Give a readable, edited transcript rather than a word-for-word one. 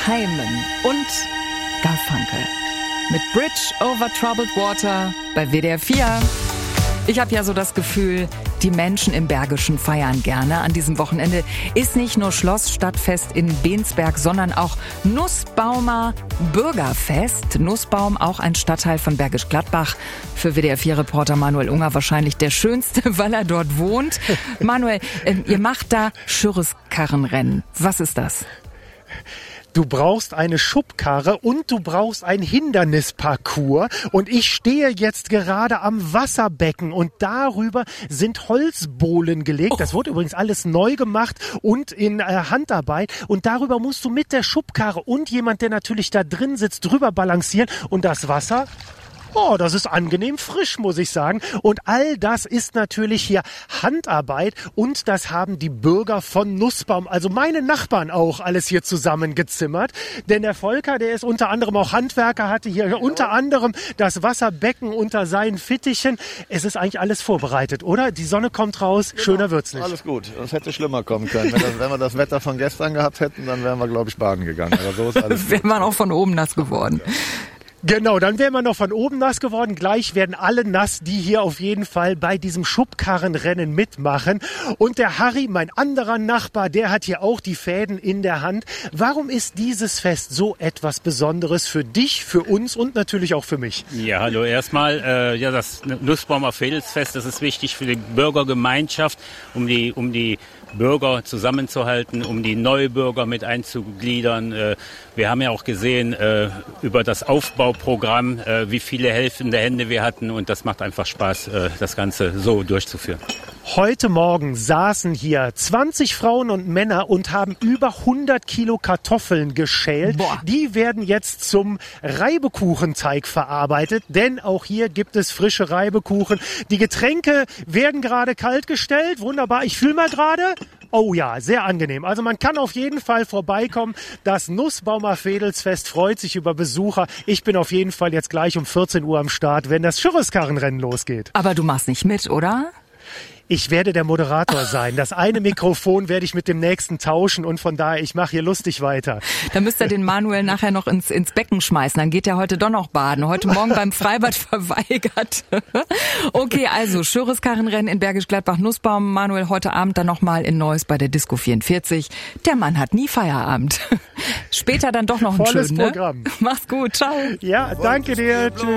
Heimen und Garfunkel. Mit Bridge over Troubled Water bei WDR 4. Ich habe ja so das Gefühl, die Menschen im Bergischen feiern gerne. An diesem Wochenende ist nicht nur Schlossstadtfest in Bensberg, sondern auch Nussbaumer Bürgerfest. Nussbaum, auch ein Stadtteil von Bergisch Gladbach. Für WDR 4-Reporter Manuel Unger wahrscheinlich der schönste, weil er dort wohnt. Manuel, ihr macht da Schürreskarrenrennen. Was ist das? Du brauchst eine Schubkarre und du brauchst ein Hindernisparcours. Und ich stehe jetzt gerade am Wasserbecken und darüber sind Holzbohlen gelegt. Das wurde übrigens alles neu gemacht und in Handarbeit. Und darüber musst du mit der Schubkarre und jemand, der natürlich da drin sitzt, drüber balancieren. Und das Wasser... Oh, das ist angenehm frisch, muss ich sagen. Und all das ist natürlich hier Handarbeit und das haben die Bürger von Nussbaum, also meine Nachbarn auch, alles hier zusammengezimmert. Denn der Volker, der ist unter anderem auch Handwerker, hatte hier unter anderem das Wasserbecken unter seinen Fittichen. Es ist eigentlich alles vorbereitet, oder? Die Sonne kommt raus, genau. Schöner wird's nicht. Alles gut, das hätte schlimmer kommen können. Wenn wir das Wetter von gestern gehabt hätten, dann wären wir, glaube ich, baden gegangen. Aber so ist alles gut. Wäre man auch von oben nass geworden. Ja. Genau, dann wären wir noch von oben nass geworden. Gleich werden alle nass, die hier auf jeden Fall bei diesem Schubkarrenrennen mitmachen. Und der Harry, mein anderer Nachbar, der hat hier auch die Fäden in der Hand. Warum ist dieses Fest so etwas Besonderes für dich, für uns und natürlich auch für mich? Ja, hallo. Erstmal, das Nussbaumer Fädelsfest, das ist wichtig für die Bürgergemeinschaft, um die Bürger zusammenzuhalten, um die Neubürger mit einzugliedern. Wir haben ja auch gesehen über das Aufbauprogramm, wie viele helfende Hände wir hatten und das macht einfach Spaß, das Ganze so durchzuführen. Heute Morgen saßen hier 20 Frauen und Männer und haben über 100 Kilo Kartoffeln geschält. Boah. Die werden jetzt zum Reibekuchenteig verarbeitet, denn auch hier gibt es frische Reibekuchen. Die Getränke werden gerade kalt gestellt. Wunderbar, ich fühle mal gerade. Oh ja, sehr angenehm. Also man kann auf jeden Fall vorbeikommen. Das Nussbaumer Fädelsfest freut sich über Besucher. Ich bin auf jeden Fall jetzt gleich um 14 Uhr am Start, wenn das Schürreskarrenrennen losgeht. Aber du machst nicht mit, oder? Ich werde der Moderator sein. Das eine Mikrofon werde ich mit dem nächsten tauschen und von daher, ich mache hier lustig weiter. Da müsst ihr den Manuel nachher noch ins Becken schmeißen. Dann geht er heute doch noch baden. Heute Morgen beim Freibad verweigert. Okay, also Schürreskarrenrennen in Bergisch Gladbach Nussbaum. Manuel heute Abend dann nochmal in Neuss bei der Disco 44. Der Mann hat nie Feierabend. Später dann doch noch ein volles schönes Programm. Mach's gut, ciao. Ja, danke dir. Tschüss.